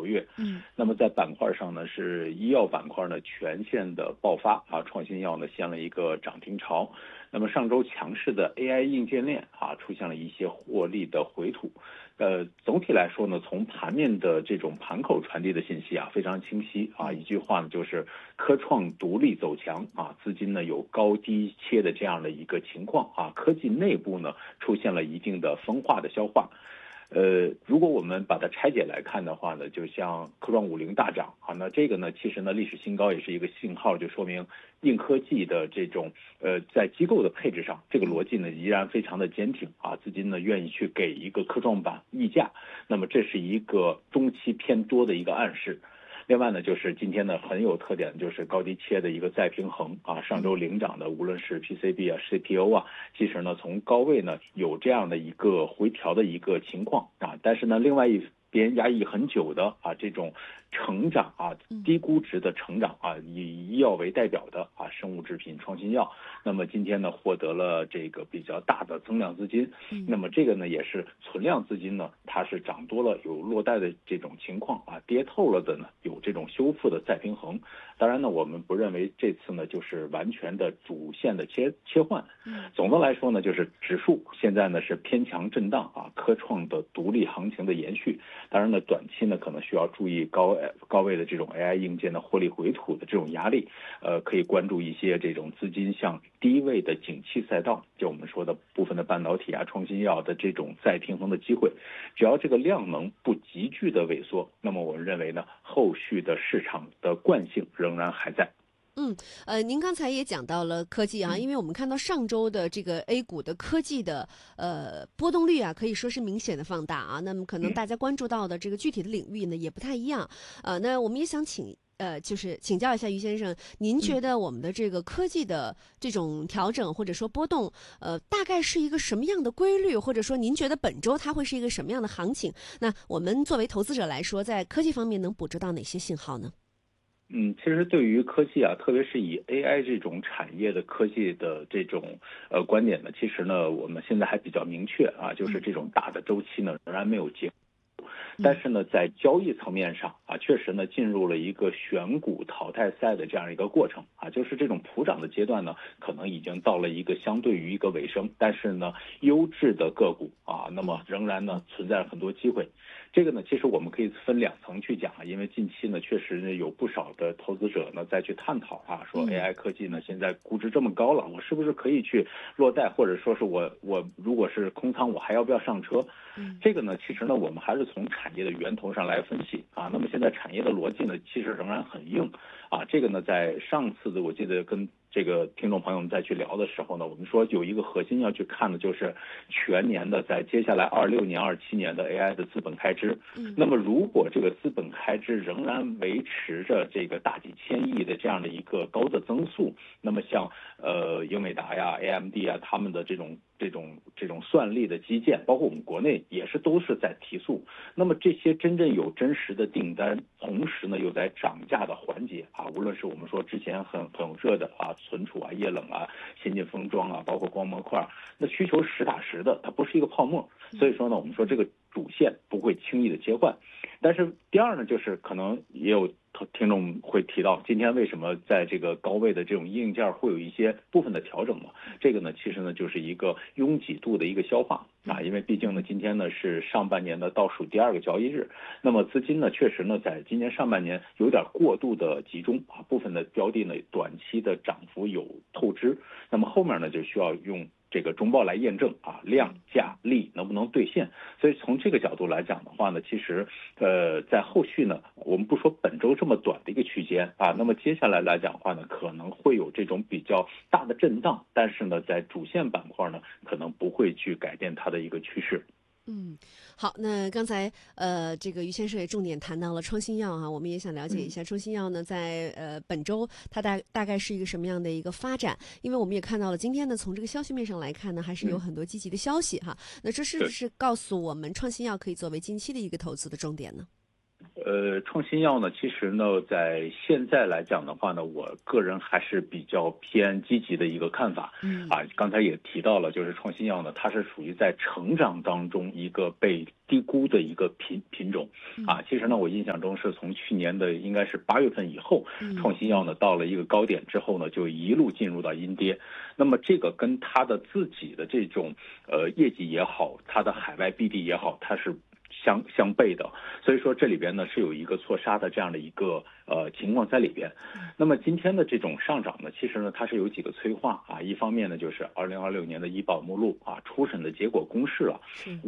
多月。那么在板块上呢，是医药板块呢全线的爆发啊，创新药呢掀了一个涨停潮。那么上周强势的 AI 硬件链啊，出现了一些获利的回吐。总体来说呢，从盘面的这种盘口传递的信息啊，非常清晰啊。一句话呢，就是科创独立走强啊，资金呢有高低切的这样的一个情况啊。科技内部呢出现了一定的分化的消化。如果我们把它拆解来看的话呢，就像科创50大涨啊，那这个呢，其实呢历史新高也是一个信号，就说明硬科技的这种在机构的配置上，这个逻辑呢依然非常的坚挺啊，资金呢愿意去给一个科创板溢价，那么这是一个中期偏多的一个暗示。另外呢，就是今天呢很有特点，就是高低切的一个再平衡啊。上周领涨的无论是 PCB 啊、CPO 啊，其实呢从高位呢有这样的一个回调的一个情况啊。但是呢，另外一边压抑很久的啊这种成长啊，低估值的成长啊，以医药为代表的啊生物制品、创新药，那么今天呢获得了这个比较大的增量资金。那么这个呢也是存量资金呢，它是涨多了有落袋的这种情况啊，跌透了的呢有这种修复的再平衡。当然呢，我们不认为这次呢就是完全的主线的切换。总的来说呢，就是指数现在呢是偏强震荡啊，科创的独立行情的延续。当然呢，短期呢可能需要注意高位的这种 AI 硬件的获利回吐的这种压力。可以关注一些这种资金向低位的景气赛道，就我们说的部分的半导体啊、创新药的这种再平衡的机会。只要这个量能不急剧的萎缩，那么我们认为呢，后续的市场的惯性仍然还在。 您刚才也讲到了科技啊，因为我们看到上周的这个 A 股的科技的波动率啊，可以说是明显的放大啊。那么可能大家关注到的这个具体的领域呢，也不太一样。那我们也想就是请教一下于先生，您觉得我们的这个科技的这种调整或者说波动，大概是一个什么样的规律，或者说您觉得本周它会是一个什么样的行情？那我们作为投资者来说，在科技方面能捕捉到哪些信号呢？ 其实对于科技啊，特别是以 AI 这种产业的科技的这种观点呢，其实呢我们现在还比较明确啊，就是这种大的周期呢仍然没有结束。但是呢，在交易层面上啊，确实呢进入了一个选股淘汰赛的这样一个过程啊，就是这种普涨的阶段呢，可能已经到了一个相对于一个尾声，但是呢，优质的个股啊，那么仍然呢存在很多机会。这个呢，其实我们可以分两层去讲啊，因为近期呢，确实呢有不少的投资者呢再去探讨啊，说 AI 科技呢现在估值这么高了，我是不是可以去落袋，或者说是我如果是空仓，我还要不要上车？这个呢，其实呢，我们还是从产业的源头上来分析啊。那么现在产业的逻辑呢，其实仍然很硬啊。这个呢，在上次的我记得跟这个听众朋友们再去聊的时候呢，我们说有一个核心要去看的就是全年的在接下来26年、27年的 AI 的资本开支。那么如果这个资本开支仍然维持着这个大几千亿的这样的一个高的增速，那么像英伟达呀、AMD 啊，他们的这种算力的基建，包括我们国内也是都是在提速。那么这些真正有真实的订单，同时呢又在涨价的环节啊，无论是我们说之前很热的啊存储啊、液冷啊、先进封装啊，包括光模块，那需求实打实的，它不是一个泡沫。所以说呢，我们说这个主线不会轻易的切换。但是第二呢，就是可能也有听众会提到，今天为什么在这个高位的这种硬件会有一些部分的调整呢？这个呢，其实呢就是一个拥挤度的一个消化啊，因为毕竟呢今天呢是上半年的倒数第2个交易日，那么资金呢确实呢在今年上半年有点过度的集中啊，部分的标的呢短期的涨幅有透支，那么后面呢就需要用这个中报来验证啊，量价利能不能兑现。所以从这个角度来讲的话呢，其实在后续呢，我们不说本周这么短的一个区间啊，那么接下来来讲的话呢，可能会有这种比较大的震荡，但是呢，在主线板块呢，可能不会去改变它的一个趋势。 好，那刚才这个于先生也重点谈到了创新药哈，我们也想了解一下创新药呢，在本周它大概是一个什么样的一个发展？因为我们也看到了今天呢，从这个消息面上来看呢，还是有很多积极的消息哈。那这是不是告诉我们创新药可以作为近期的一个投资的重点呢？ 创新药呢，其实呢，在现在来讲的话呢，我个人还是比较偏积极的一个看法。刚才也提到了，就是创新药呢，它是属于在成长当中一个被低估的一个品种。其实呢，我印象中是从去年的应该是8月份以后，创新药呢到了一个高点之后呢，就一路进入到阴跌。那么这个跟它的自己的这种业绩也好，它的海外 BD 也好，它是相悖的，所以说这里边呢是有一个错杀的这样的一个情况在里边。那么今天的这种上涨呢，其实呢它是有几个催化一方面呢就是2026年的医保目录初审的结果公示了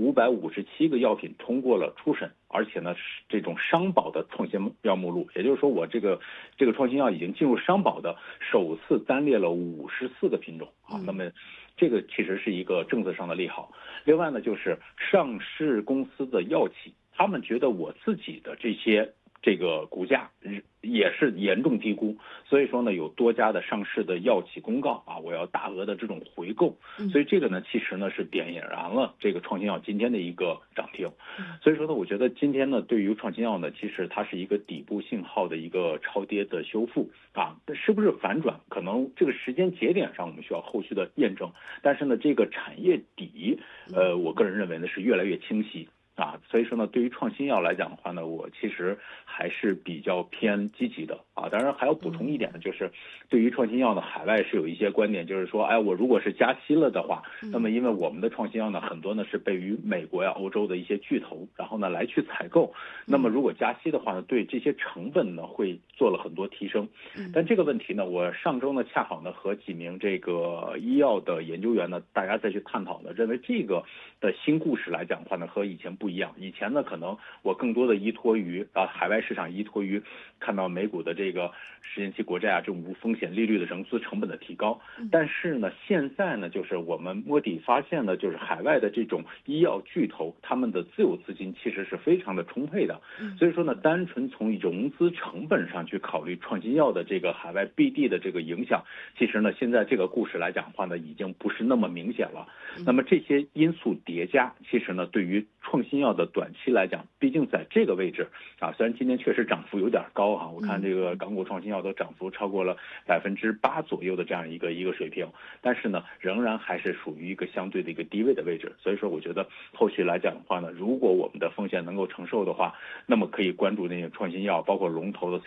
，557个药品通过了初审，而且呢这种商保的创新药目录，也就是说我这个创新药已经进入商保的，首次单列了54个品种那么这个其实是一个政策上的利好。另外呢，就是上市公司的药企，他们觉得我自己的这个股价也是严重低估，所以说呢，有多家的上市的药企公告我要大额的这种回购，所以这个呢，其实呢是点燃了这个创新药今天的一个涨停。所以说呢，我觉得今天呢，对于创新药呢，其实它是一个底部信号的一个超跌的修复是不是反转？可能这个时间节点上我们需要后续的验证，但是呢，这个产业底，我个人认为呢是越来越清晰。所以说呢，对于创新药来讲的话呢，我其实还是比较偏积极的当然还要补充一点呢，就是对于创新药呢，海外是有一些观点，就是说，我如果是加息了的话，那么因为我们的创新药呢，很多呢是被于美国欧洲的一些巨头，然后呢来去采购，那么如果加息的话呢，对这些成本呢会做了很多提升。但这个问题呢，我上周呢恰好呢和几名这个医药的研究员呢，大家再去探讨呢，认为这个的新故事来讲的话呢，和以前不一样。以前呢，可能我更多的依托于海外市场，依托于看到美股的这个10年期国债这种无风险利率的融资成本的提高。但是呢，现在呢，就是我们摸底发现呢，就是海外的这种医药巨头，他们的自有资金其实是非常的充沛的。所以说呢，单纯从融资成本上去考虑创新药的这个海外 BD 的这个影响，其实呢，现在这个故事来讲的话呢，已经不是那么明显了。那么这些因素叠加，其实呢，对于创新药的短期来讲，毕竟在这个位置虽然今天确实涨幅有点高我看这个港股创新药都涨幅超过了8%左右的这样一个水平，但是呢，仍然还是属于一个相对的一个低位的位置。所以说，我觉得后续来讲的话呢，如果我们的风险能够承受的话，那么可以关注那些创新药，包括龙头的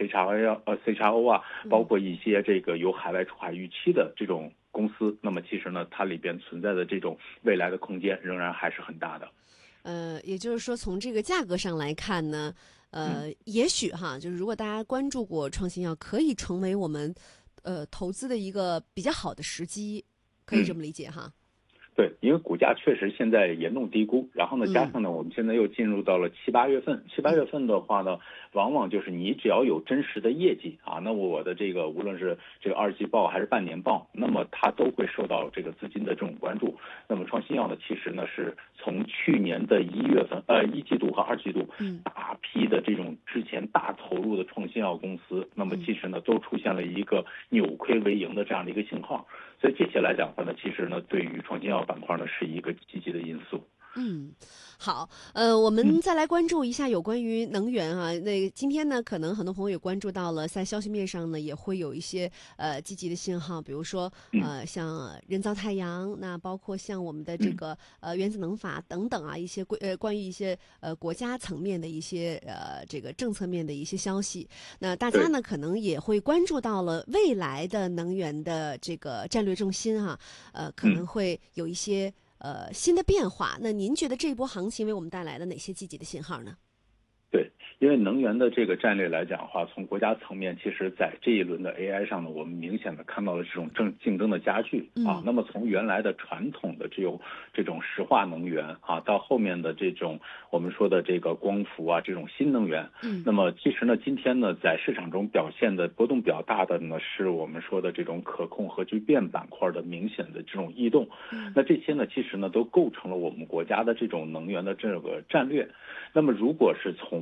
CRO 包括一些这个有海外出海预期的这种公司，那么其实呢，它里边存在的这种未来的空间仍然还是很大的。 也就是说，从这个价格上来看呢，也许就是如果大家关注过创新药，可以成为我们投资的一个比较好的时机，可以这么理解对，因为股价确实现在严重低估，然后呢，加上呢，我们现在又进入到了7、8月份。7、8月份的话呢，往往就是你只要有真实的业绩那我的这个无论是这个2季报还是半年报，那么它都会受到这个资金的这种关注。那么创新药呢，其实呢是从去年的1月份1季度和2季度，大批的这种之前大投入的创新药公司，那么其实呢都出现了一个扭亏为盈的这样的一个信号。所以这些来讲的话呢，其实呢，对于创新药板块呢是一个积极的因素。 好，我们再来关注一下有关于能源那今天呢，可能很多朋友也关注到了，在消息面上呢，也会有一些积极的信号，比如说像人造太阳，那包括像我们的这个原子能法等等一些关于一些国家层面的一些这个政策面的一些消息。那大家呢，可能也会关注到了未来的能源的这个战略重心可能会有一些新的变化。那您觉得这一波行情为我们带来了哪些积极的信号呢？ 对，因为能源的这个战略来讲的话，从国家层面，其实在这一轮的 AI 上呢，我们明显的看到了这种竞争的加剧那么从原来的传统的这种石化能源到后面的这种我们说的这个光伏这种新能源，那么其实呢，今天呢，在市场中表现的波动比较大的呢，是我们说的这种可控核聚变板块的明显的这种异动。那这些呢，其实呢，都构成了我们国家的这种能源的这个战略。那么如果是从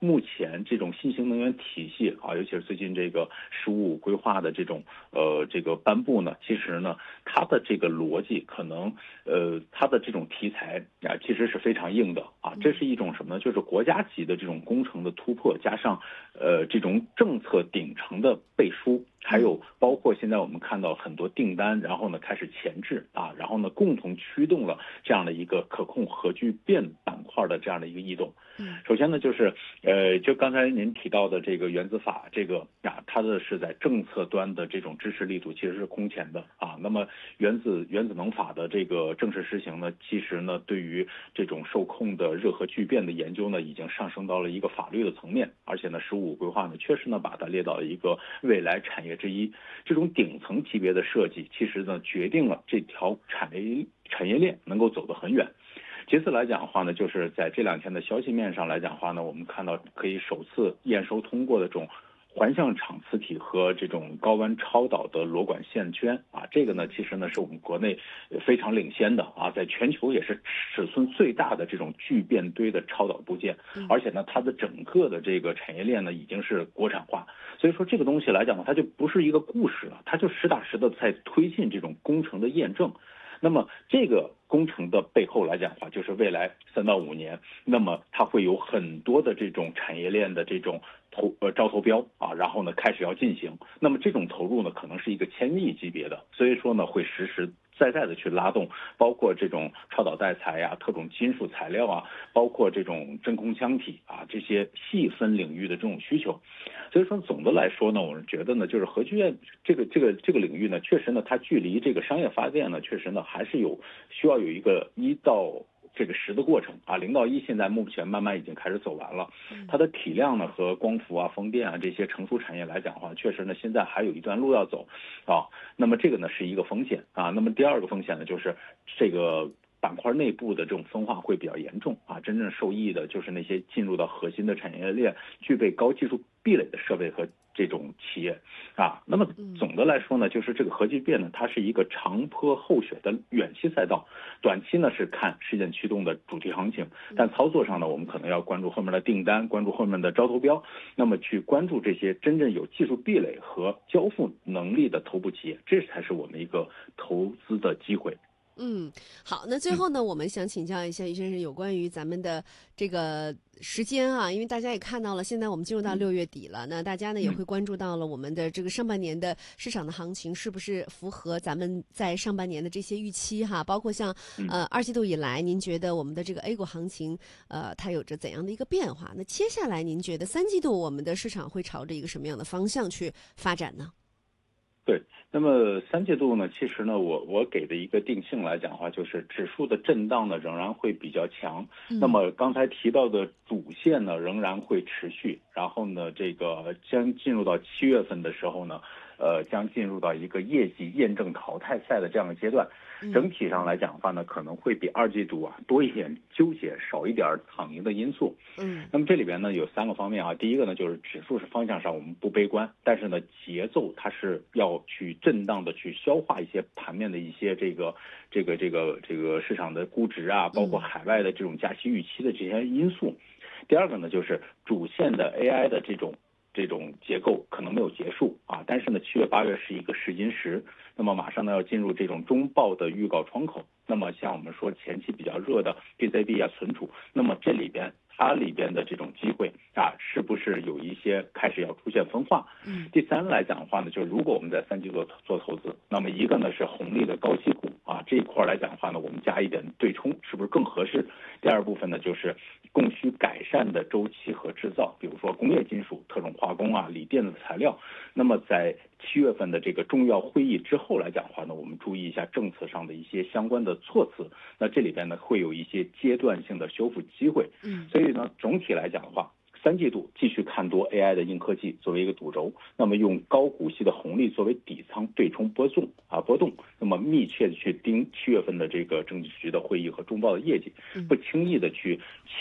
目前这种新型能源体系啊，尤其是最近这个“15+5”规划的这种这个颁布呢，其实呢，它的这个逻辑可能它的这种题材啊，其实是非常硬的啊。这是一种什么呢？就是国家级的这种工程的突破，加上这种政策顶层的背书。还有包括现在我们看到很多订单，然后呢开始前置啊，然后呢共同驱动了这样的一个可控核聚变板块的这样的一个异动。首先呢就是就刚才您提到的这个原子法，这个啊它的是在政策端的这种支持力度其实是空前的啊。那么原子能法的这个正式实行呢，其实呢对于这种受控的热核聚变的研究呢，已经上升到了一个法律的层面，而且呢“15+5”规划呢确实呢把它列到了一个未来产业之一。这种顶层级别的设计，其实呢决定了这条产业链能够走得很远。其次来讲的话呢，就是在这2天的消息面上来讲的话呢，我们看到可以首次验收通过的这种环象场磁体和这种高温超导的螺管线圈啊，这个呢其实呢是我们国内非常领先的啊，在全球也是尺寸最大的这种聚变堆的超导部件，而且呢它的整个的这个产业链呢已经是国产化，所以说这个东西来讲呢，它就不是一个故事了，它就实打实的在推进这种工程的验证。那么这个工程的背后来讲的话，就是未来3到5年，那么它会有很多的这种产业链的这种招投标啊，然后呢开始要进行，那么这种投入呢可能是一个千亿级别的，所以说呢会实实在在的去拉动，包括这种超导带材呀、特种金属材料啊，包括这种真空腔体啊这些细分领域的这种需求。所以说总的来说呢，我们觉得呢，就是核聚变这个领域呢，确实呢它距离这个商业发电呢，确实呢还是需要有一个1到10的过程啊。0到1现在目前慢慢已经开始走完了，它的体量呢和光伏啊、风电啊这些成熟产业来讲的话，确实呢现在还有一段路要走啊。那么这个呢是一个风险啊。那么第二个风险呢就是这个板块内部的这种分化会比较严重啊，真正受益的就是那些进入到核心的产业链、具备高技术壁垒的设备和这种企业啊。那么总的来说呢，就是这个核聚变呢，它是一个长坡厚雪的远期赛道，短期呢是看事件驱动的主题行情，但操作上呢，我们可能要关注后面的订单，关注后面的招投标，那么去关注这些真正有技术壁垒和交付能力的头部企业，这才是我们一个投资的机会。 好，那最后呢，我们想请教一下于先生有关于咱们的这个时间啊，因为大家也看到了，现在我们进入到6月底了，那大家呢也会关注到了我们的这个上半年的市场的行情是不是符合咱们在上半年的这些预期哈，包括像2季度以来，您觉得我们的这个 A 股行情它有着怎样的一个变化？那接下来您觉得3季度我们的市场会朝着一个什么样的方向去发展呢？ 对，那么3季度呢，其实呢，我给的一个定性来讲的话，就是指数的震荡呢仍然会比较强。那么刚才提到的主线呢仍然会持续，然后呢，这个将进入到7月份的时候呢，将进入到一个业绩验证淘汰赛的这样的阶段。整体上来讲的话呢，可能会比2季度啊多一点纠结，少一点躺赢的因素。那么这里边呢有3个方面啊，第一个呢就是指数是方向上我们不悲观，但是呢节奏它是要去震荡的去消化一些盘面的一些这个市场的估值啊，包括海外的这种加息预期的这些因素。第二个呢就是主线的 AI 的这种结构可能没有结束啊，但是呢7月8月是一个试金石，那么马上呢要进入这种中报的预告窗口。那么像我们说前期比较热的 PCB 啊存储，那么这里边它里边的这种机会啊，是不是有一些开始要出现分化？第三来讲的话呢，就是如果我们在3季度做投资，那么一个呢是红利的高息股啊，这一块来讲的话呢，我们加一点对冲是不是更合适？第二部分呢就是供需改善的周期和制造，比如说工业金属、特种化工啊、锂电子材料。那么在7月份的这个重要会议之后来讲的话呢，我们注意一下政策上的一些相关的措辞，那这里边呢会有一些阶段性的修复机会。所以呢总体来讲的话，3季度继续看多 AI 的硬科技作为一个主轴，那么用高股息的红利作为底仓对冲波动，那么密切的去盯7月份的这个政治局的会议和中报的业绩，不轻易的去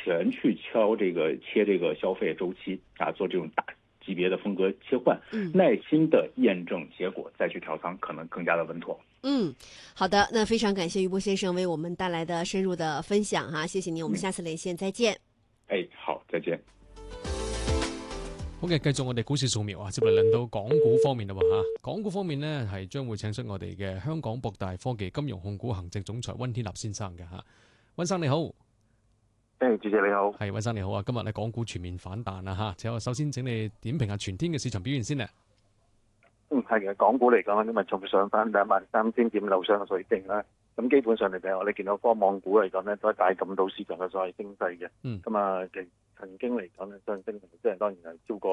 切这个消费周期啊，做这种大级别的风格切换，耐心的验证结果再去调仓，可能更加的稳妥。 好的，那非常感谢于波先生为我们带来的深入的分享哈，谢谢您，我们下次连线再见。 好，再见。 好嘅，繼續我哋股市掃描啊，接嚟輪到港股方面啦吓。港股方面呢，係將會請出我哋嘅香港博大科技金融控股行政總裁溫天納先生嘅吓。溫生你好。 主席你好。 係溫生你好啊，今日咧港股全面反彈啦吓。首先請你點評下全天嘅市場表現先咧。 係嘅，港股嚟講今日仲上翻23000點樓上嘅水平啦。咁基本上嚟講，我哋見到科網股嚟講咧，都係帶動到市場嘅所謂升勢嘅。咁啊，曾經嚟講咧，上升即係當然係超過